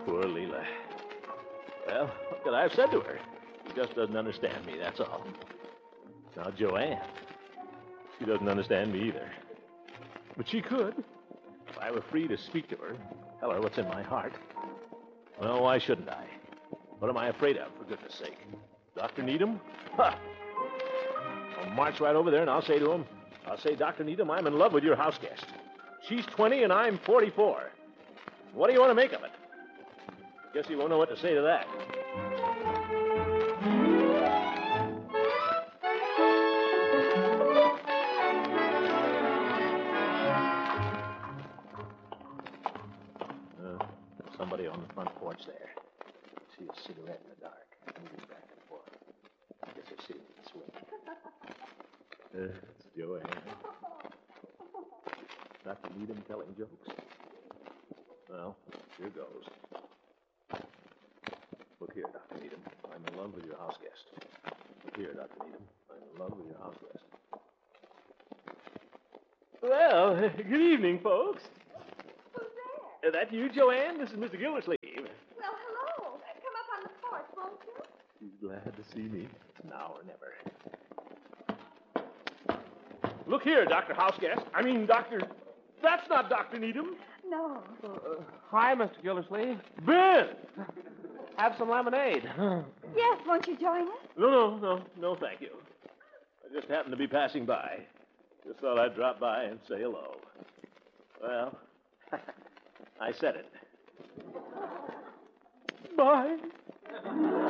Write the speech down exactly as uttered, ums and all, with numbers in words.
Poor Leela. Well, what could I have said to her? She just doesn't understand me, that's all. Now, Joanne. She doesn't understand me either. But she could. If I were free to speak to her, tell her what's in my heart. Well, why shouldn't I? What am I afraid of, for goodness sake? Doctor Needham? Ha! I'll march right over there and I'll say to him, I'll say, Doctor Needham, I'm in love with your house guest. She's twenty and I'm forty-four. What do you want to make of it? Guess he won't know what to say to that. Uh, there's somebody on the front porch there. I see a cigarette in the dark, moving back and forth. I guess I see it this way. Uh, it's Joanne. Doctor Needham telling jokes. Well, here goes. Look here, Doctor Needham. I'm in love with your house guest. Look here, Doctor Needham. I'm in love with your house guest. Well, good evening, folks. Who's there? Is that you, Joanne? This is Mister Gildersleeve. Well, hello. Come up on the porch, won't you? She's glad to see me. Now or never. Look here, Doctor Houseguest. I mean, Doctor... That's not Doctor Needham. No. Uh, hi, Mister Gildersleeve. Ben! Have some lemonade. Yes, won't you join us? No, no, no, no, thank you. I just happened to be passing by. Just thought I'd drop by and say hello. Well, I said it. Bye.